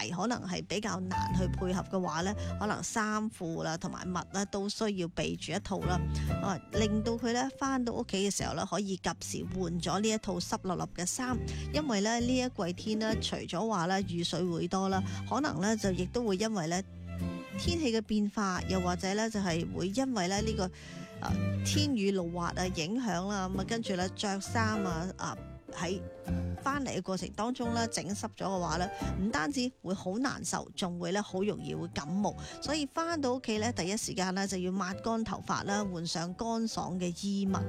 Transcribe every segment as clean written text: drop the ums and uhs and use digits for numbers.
可能係比較難去配合嘅話呢，可能衫褲啦同埋襪咧都需要備住一套啦，令到佢呢翻到屋企嘅時候呢，可以及時換咗呢一套濕立立嘅衫，因為呢一季天呢，除咗話呢雨水會多啦，可能呢就亦都會因為呢天氣嘅變化，又或者呢就係會因為呢個天雨路滑啊影響啦，咁啊跟住呢着衫喺翻嚟嘅過程當中咧，整濕咗嘅話咧，唔單止會好難受，仲會咧好容易會感冒，所以翻到屋企咧，第一時間咧就要抹乾頭髮啦，換上乾爽嘅衣物啊。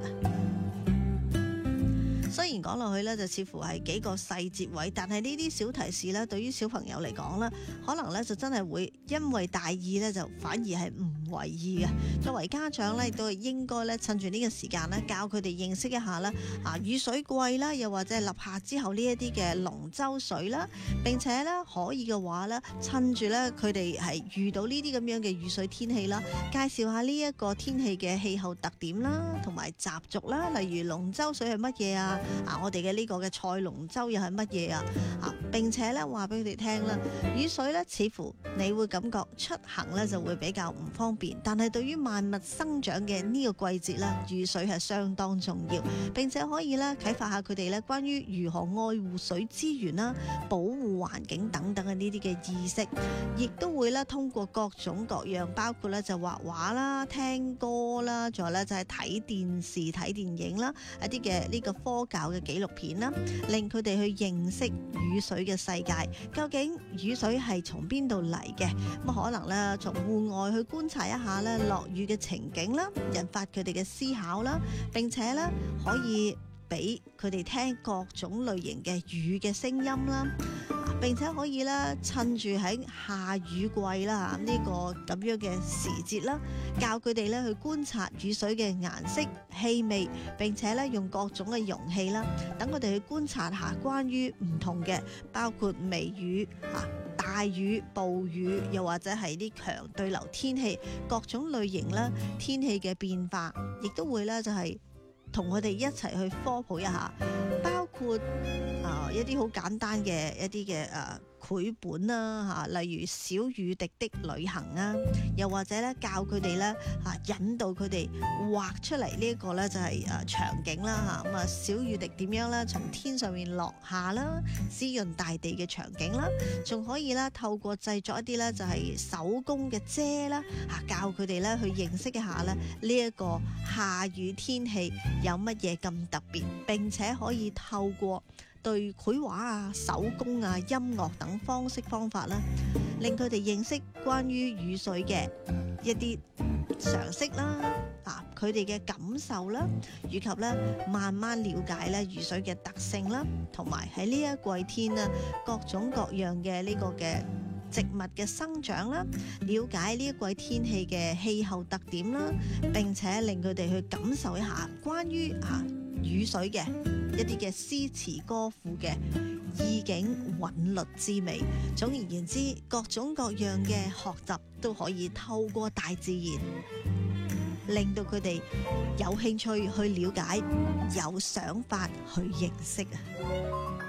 雖然講落去咧就似乎係幾個細節位，但係呢啲小提示咧，對於小朋友嚟講咧，可能咧就真係會因為大意咧，就反而係唔為意嘅。作為家長咧，亦都係應該咧趁住呢個時間咧，教佢哋認識一下啦，雨水季啦，又或者係立夏之後呢一啲嘅龍舟水啦，並且咧可以嘅話咧，趁住咧佢哋係遇到呢啲咁樣嘅雨水天氣啦，介紹下呢一個天氣嘅氣候特點啦，同埋習俗啦，例如龍舟水係乜嘢啊？我哋嘅呢個嘅賽龍舟又係乜嘢啊？並且咧話俾佢哋聽啦，雨水咧似乎你會感覺出行咧就會比較唔方便，但係對於萬物生長嘅呢個季節咧，雨水係相當重要，並且可以咧啟發下佢哋咧關於如何愛護水資源啦、保護環境等等嘅呢啲嘅意識，亦都會咧通過各種各樣，包括咧就畫畫啦、聽歌啦，仲有咧就係睇電視、睇電影啦，一啲嘅呢個科教嘅紀錄片啦，令佢哋去認識雨水嘅世界。究竟雨水係從邊度嚟嘅？咁可能咧從戶外去觀察一下咧落雨嘅情景啦，引發佢哋嘅思考啦，並且咧可以俾佢哋聽各種類型嘅雨嘅聲音啦。並且可以咧趁住喺下雨季啦呢個咁樣嘅時節啦，教佢哋咧去觀察雨水嘅顏色、氣味，並且咧用各種嘅容器啦，等佢哋去觀察下關於唔同嘅，包括微雨、大雨、暴雨，又或者係啲強對流天氣，各種類型啦天氣嘅變化，亦都會咧就係同佢哋一齊去科普一下，包括一啲好簡單嘅一啲嘅繪本啦例如小雨滴的旅行啊，又或者咧教佢哋咧引導佢哋畫出嚟呢一個咧就係場景啦咁啊小雨滴點樣咧從天上面落下啦，滋潤大地嘅場景啦，仲可以啦透過製作一啲咧就係手工嘅遮啦教佢哋咧去認識一下咧呢一個下雨天氣有乜嘢咁特別，並且可以透過對繪畫手工音樂等方法啦，令佢哋認識關於雨水嘅一啲常識啦，佢哋嘅感受啦，以及咧慢慢了解咧雨水嘅特性啦，同埋喺呢一季天各種各樣嘅呢個嘅植物嘅生長啦，了解呢一季天氣嘅氣候特點啦，並且令佢哋去感受一下關於雨水嘅一啲嘅詩詞歌賦嘅意境韻律滋味。總而言之，各種各樣嘅學習都可以透過大自然，令到佢哋有興趣去了解，有想法去認識啊！